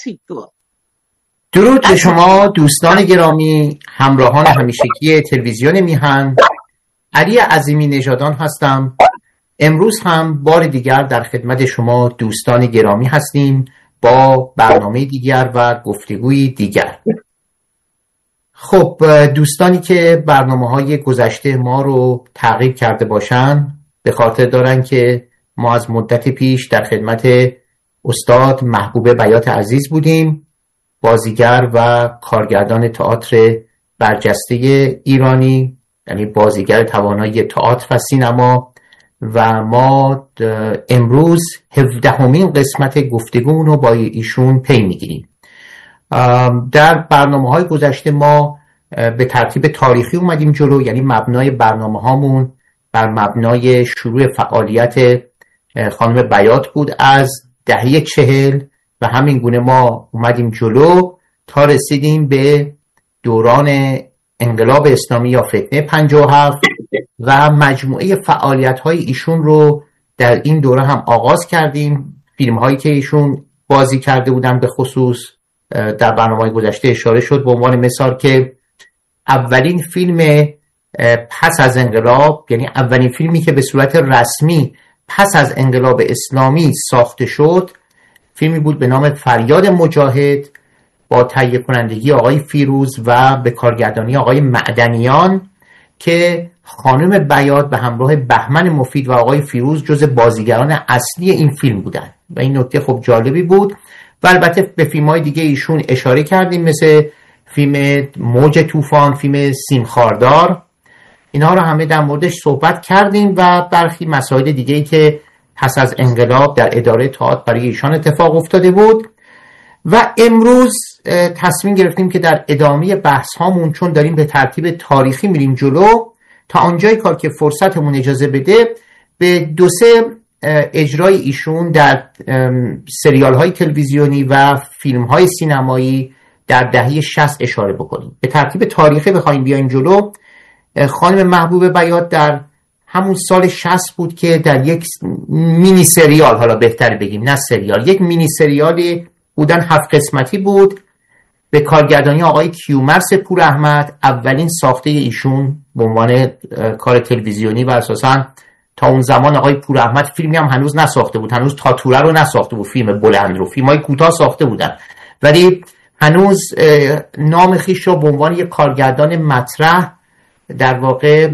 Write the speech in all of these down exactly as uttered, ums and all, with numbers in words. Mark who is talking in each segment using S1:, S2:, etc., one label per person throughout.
S1: تو.
S2: درود به شما دوستان گرامی، همراهان همیشگی تلویزیون میهن. علی عظیمی نژادان هستم. امروز هم بار دیگر در خدمت شما دوستان گرامی هستیم با برنامه دیگر و گفتگوی دیگر. خب دوستانی که برنامه‌های گذشته ما رو تعقیب کرده باشن به خاطر دارن که ما از مدت پیش در خدمت استاد محبوب بیات عزیز بودیم، بازیگر و کارگردان تئاتر برجسته ایرانی، یعنی بازیگر توانایی تئاتر و سینما، و ما امروز هفدهمین قسمت گفتگومون رو با ایشون پی میگیریم. در برنامه‌های گذشته ما به ترتیب تاریخی اومدیم جلو، یعنی مبنای برنامه هامون بر مبنای شروع فعالیت خانم بیات بود از دهه چهل و همین گونه ما اومدیم جلو تا رسیدیم به دوران انقلاب اسلامی یا فتنه پنجاه و هفت و مجموعه فعالیت‌های ایشون رو در این دوره هم آغاز کردیم. فیلم‌هایی که ایشون بازی کرده بودن به خصوص در برنامه‌های گذشته اشاره شد، به عنوان مثال که اولین فیلم پس از انقلاب، یعنی اولین فیلمی که به صورت رسمی پس از انقلاب اسلامی ساخته شد، فیلمی بود به نام فریاد مجاهد با تهیه کنندگی آقای فیروز و به کارگردانی آقای معدنیان که خانم بیات به همراه بهمن مفید و آقای فیروز جز بازیگران اصلی این فیلم بودن و این نکته خب جالبی بود. و البته به فیلم‌های دیگه ایشون اشاره کردیم، مثل فیلم موج طوفان، فیلم سیم خاردار، اینها رو همه در موردش صحبت کردیم و برخی مسائل دیگه‌ای که پس از انقلاب در اداره تئاتر برای ایشان اتفاق افتاده بود. و امروز تصمیم گرفتیم که در ادامه بحث هامون، چون داریم به ترتیب تاریخی میریم جلو، تا آنجای کار که فرصتمون اجازه بده به دو سه اجرای ایشون در سریال های تلویزیونی و فیلم های سینمایی در دهه شصت اشاره بکنیم. به ترتیب تاریخی بخوایم بیایم جلو، خانم محبوب بیات در همون سال شصت بود که در یک مینی سریال، حالا بهتر بگیم نه سریال، یک مینی سریالی بودن، هفت قسمتی بود، به کارگردانی آقای کیومرث پور احمد، اولین ساخته ایشون به عنوان کار تلویزیونی و اساساً تا اون زمان آقای پور احمد فیلمی هم هنوز نساخته بود، هنوز تاتوره رو نساخته بود، فیلم بلند رو، فیلم‌های کوتاه ساخته بودن ولی هنوز نام خیش رو به عنوان یک کارگردان مطرح در واقع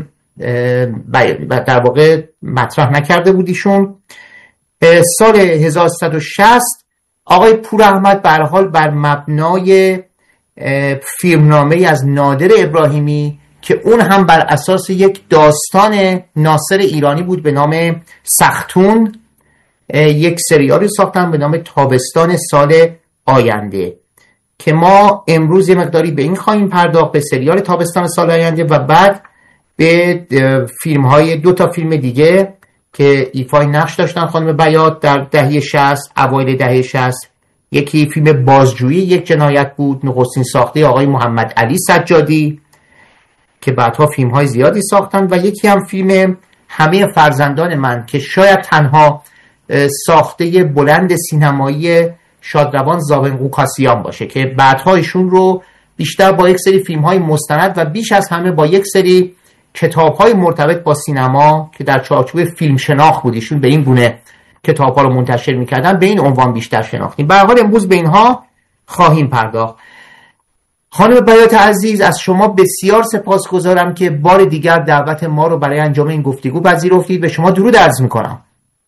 S2: در واقع مطرح نکرده بود ایشون. سال هزار و سیصد و شصت آقای پور احمد به هر حال بر مبنای فیلمنامه از نادر ابراهیمی که اون هم بر اساس یک داستان ناصر ایرانی بود به نام سختون، یک سریالی ساختن به نام تابستان سال آینده که ما امروز یه مقداری به این خواهیم پرداخت، به سریال تابستان سال آینده، و بعد به فیلم های دو تا فیلم دیگه که ایفای نقش داشتن خانم بیات در دهه شصت، اوایل دهه شصت. یکی فیلم بازجویی یک جنایت بود، نخستین ساخته آقای محمد علی سجادی که بعدها فیلم های زیادی ساختن، و یکی هم فیلم همه فرزندان من که شاید تنها ساخته بلند سینمایی شادروان زابن قوقاسیان باشه که بعدها ایشون رو بیشتر با یک سری فیلم های مستند و بیش از همه با یک سری کتاب های مرتبط با سینما که در چارچوب فیلم شناخت بود، ایشون به این گونه کتاب ها رو منتشر میکردن، به این عنوان بیشتر شناختیم. به هر حال امروز به اینها خواهیم پرداخت. خانم بیات عزیز، از شما بسیار سپاسگزارم که بار دیگر دعوت ما رو برای انجام این گفتگو پذیرفتید. به شما درود عرض میکنم.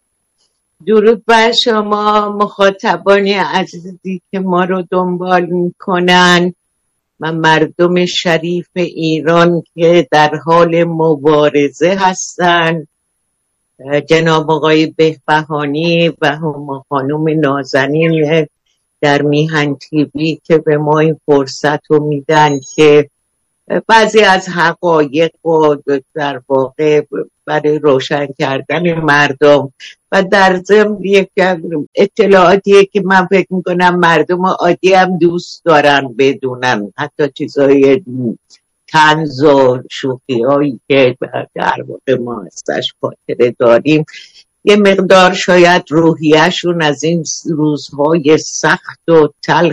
S1: درود بر شما مخاطبان عزیزی که ما رو دنبال میکنن و مردم شریف ایران که در حال مبارزه هستن، جناب آقای بهبهانی و هم خانم نازنین در میهن تیوی که به ما این فرصت رو میدن که بعضی از حقایق و در واقع برای روشن کردن مردم و در ضمن یک اطلاعاتیه که من فکر میکنم مردم عادی هم دوست دارن بدونن، حتی چیزای طنز و شوخی هایی که در واقع ما ازش خاطره داریم یه مقدار شاید روحیه‌شون از این روزهای سخت و تلخ